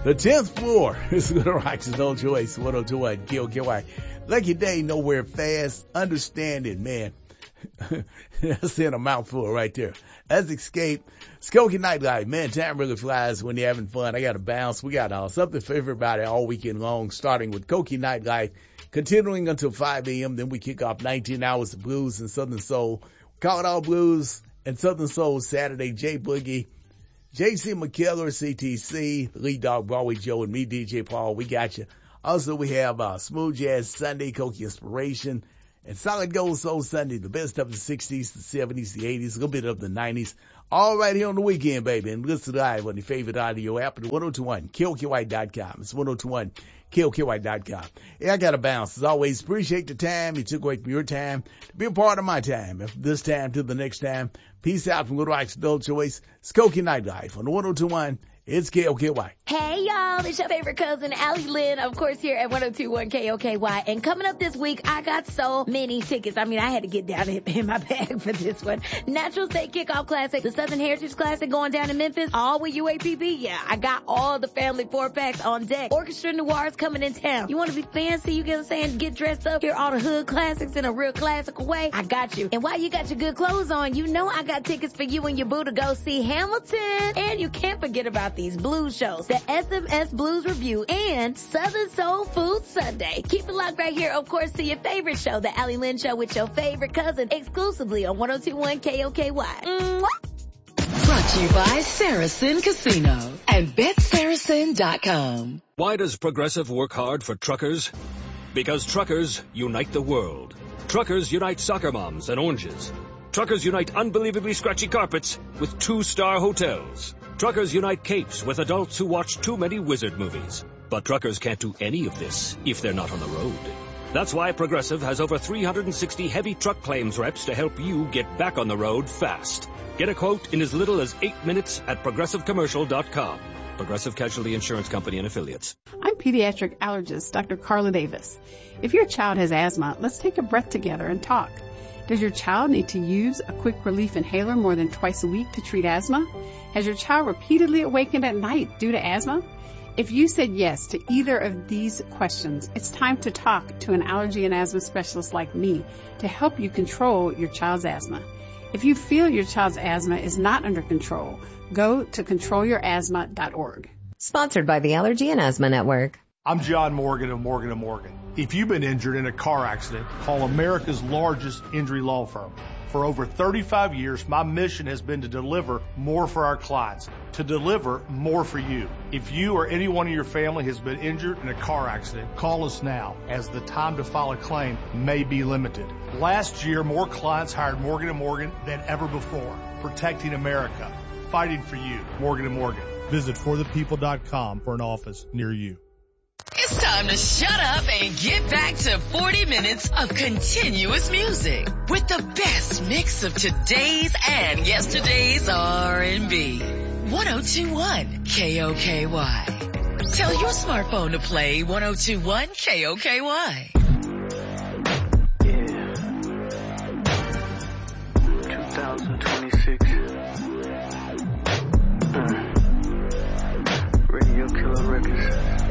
The 10th floor is Little Rock's No Choice, 102.1 KOKY. Lucky day, nowhere fast. Understand it, man. That's in a mouthful right there. That's Escape. Skokie Nightlife. Man, time really flies when you're having fun. I got to bounce. We got something for everybody all weekend long, starting with Skokie Nightlife, continuing until 5 a.m. Then we kick off 19 hours of blues and Southern Soul. Call it all blues and Southern Soul Saturday. J Boogie, JC McKellar, CTC, Lead Dog, Broadway Joe, and me, DJ Paul. We got you. Also, we have Smooth Jazz Sunday, Koki Inspiration, and Solid Gold Soul Sunday, the best of the 60s, the 70s, the 80s, a little bit of the 90s. All right here on the weekend, baby. And listen live on your favorite audio app at 1021 KOKY.com. It's 1021 KOKY.com. Yeah, I got to bounce. As always, appreciate the time you took away from your time to be a part of my time. And from this time to the next time, peace out from Little Rock's Adult Choice. Skokie Nightlife on 1021. It's KOKY. Hey, y'all. It's your favorite cousin, Allie Lynn, of course, here at 1021 KOKY. And coming up this week, I got so many tickets. I mean, I had to get down in my bag for this one. Natural State Kickoff Classic, the Southern Heritage Classic going down in Memphis, all with UAPB. Yeah, I got all the family 4-packs on deck. Orchestra Noirs coming in town. You want to be fancy, you get what I'm saying, get dressed up, hear all the hood classics in a real classical way? I got you. And while you got your good clothes on, you know I got tickets for you and your boo to go see Hamilton. And you can't forget about these blues shows, the SMS Blues Review and Southern Soul Food Sunday. Keep it locked right here, of course, to your favorite show, the Allie Lynn Show with your favorite cousin, exclusively on 1021 KOKY. Mwah! Brought to you by Saracen Casino and BetSaracen.com. Why does Progressive work hard for truckers? Because truckers unite the world. Truckers unite soccer moms and oranges. Truckers unite unbelievably scratchy carpets with 2-star hotels. Truckers unite capes with adults who watch too many wizard movies. But truckers can't do any of this if they're not on the road. That's why Progressive has over 360 heavy truck claims reps to help you get back on the road fast. Get a quote in as little as 8 minutes at ProgressiveCommercial.com. Progressive Casualty Insurance Company and Affiliates. I'm pediatric allergist Dr. Carla Davis. If your child has asthma, let's take a breath together and talk. Does your child need to use a quick relief inhaler more than twice a week to treat asthma? Has your child repeatedly awakened at night due to asthma? If you said yes to either of these questions, it's time to talk to an allergy and asthma specialist like me to help you control your child's asthma. If you feel your child's asthma is not under control, go to controlyourasthma.org. Sponsored by the Allergy and Asthma Network. I'm John Morgan of Morgan & Morgan. If you've been injured in a car accident, call America's largest injury law firm. For over 35 years, my mission has been to deliver more for our clients, to deliver more for you. If you or anyone in your family has been injured in a car accident, call us now, as the time to file a claim may be limited. Last year, more clients hired Morgan & Morgan than ever before, protecting America, fighting for you. Morgan & Morgan. Visit forthepeople.com for an office near you. It's time to shut up and get back to 40 minutes of continuous music with the best mix of today's and yesterday's R&B. 1021 KOKY. Tell your smartphone to play 1021 KOKY. Yeah. 2026. Radio Killer Records.